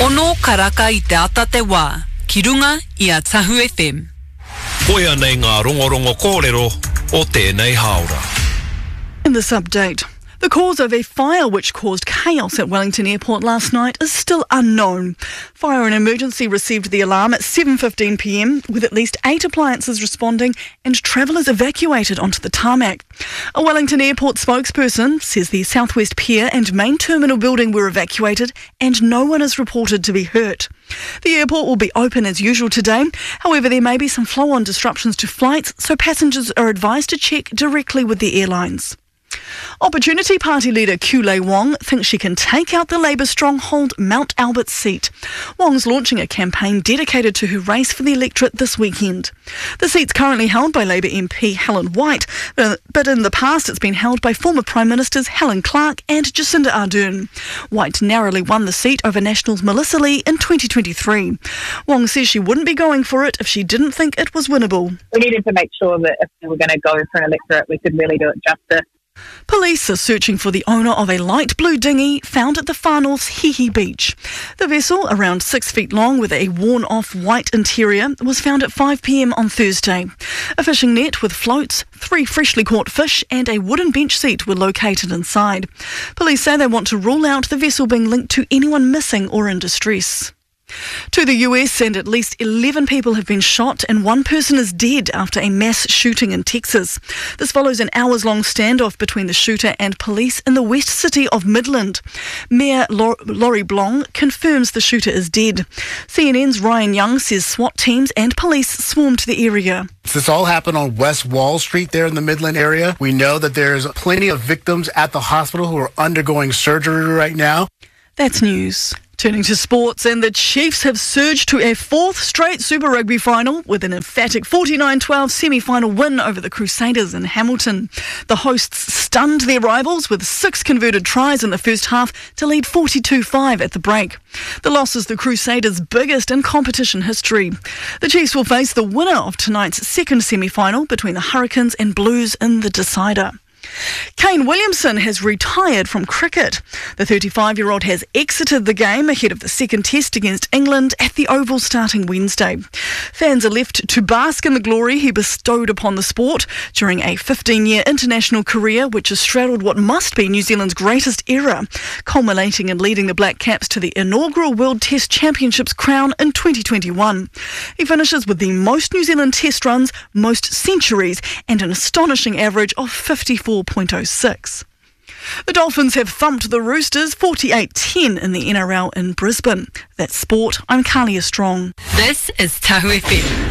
Ono karaka I te ata te wā, ki runga I a Tahu FM. Koia nei ngā rongorongo kōrero o tēnei haora. In this update, the cause of a fire which caused chaos at Wellington Airport last night is still unknown. Fire and Emergency received the alarm at 7:15 p.m, with at least 8 appliances responding and travellers evacuated onto the tarmac. A Wellington Airport spokesperson says the Southwest Pier and main terminal building were evacuated and no one is reported to be hurt. The airport will be open as usual today. However, there may be some flow-on disruptions to flights, so passengers are advised to check directly with the airlines. Opportunity Party leader Kulei Wong thinks she can take out the Labour stronghold Mount Albert seat. Wong's launching a campaign dedicated to her race for the electorate this weekend. The seat's currently held by Labour MP Helen White, but in the past it's been held by former Prime Ministers Helen Clark and Jacinda Ardern. White narrowly won the seat over National's Melissa Lee in 2023. Wong says she wouldn't be going for it if she didn't think it was winnable. We needed to make sure that if we were going to go for an electorate, we could really do it justice. Police are searching for the owner of a light blue dinghy found at the Far North's Hihi Beach. The vessel, around 6 feet long with a worn-off white interior, was found at 5 p.m. on Thursday. A fishing net with floats, 3 freshly caught fish and a wooden bench seat were located inside. Police say they want to rule out the vessel being linked to anyone missing or in distress. To the US, and at least 11 people have been shot and 1 person is dead after a mass shooting in Texas. This follows an hours-long standoff between the shooter and police in the west city of Midland. Mayor Laurie Blanc confirms the shooter is dead. CNN's Ryan Young says SWAT teams and police swarmed the area. This all happened on West Wall Street there in the Midland area. We know that there's plenty of victims at the hospital who are undergoing surgery right now. That's news. Turning to sports, and the Chiefs have surged to a 4th straight Super Rugby final with an emphatic 49-12 semi-final win over the Crusaders in Hamilton. The hosts stunned their rivals with 6 converted tries in the first half to lead 42-5 at the break. The loss is the Crusaders' biggest in competition history. The Chiefs will face the winner of tonight's second semi-final between the Hurricanes and Blues in the decider. Kane Williamson has retired from cricket. The 35-year-old has exited the game ahead of the second test against England at the Oval starting Wednesday. Fans are left to bask in the glory he bestowed upon the sport during a 15-year international career which has straddled what must be New Zealand's greatest era, culminating in leading the Black Caps to the inaugural World Test Championships crown in 2021. He finishes with the most New Zealand Test runs, most centuries, and an astonishing average of 54.06. The Dolphins have thumped the Roosters 48-10 in the NRL in Brisbane. That's sport. I'm Kalia Strong. This is Tahu FM.